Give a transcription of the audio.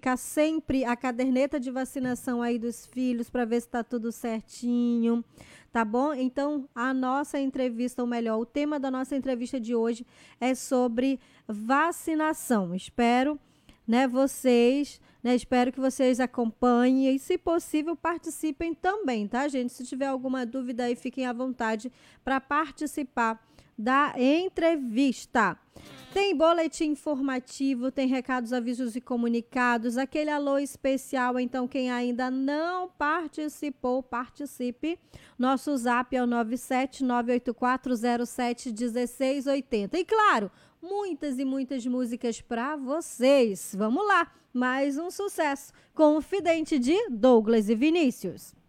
verificar sempre a caderneta de vacinação aí dos filhos para ver se está tudo certinho, tá bom? Então, a nossa entrevista, ou melhor, o tema da nossa entrevista de hoje é sobre vacinação. Espero, né, espero que vocês acompanhem e, se possível, participem também, tá, gente? Se tiver alguma dúvida aí, fiquem à vontade para participar da entrevista. Tem boletim informativo, tem recados, avisos e comunicados, aquele alô especial. Então, quem ainda não participou, participe. Nosso zap é o 97984071680. E claro, muitas e muitas músicas para vocês. Vamos lá, mais um sucesso com o Fidente de Douglas e Vinícius.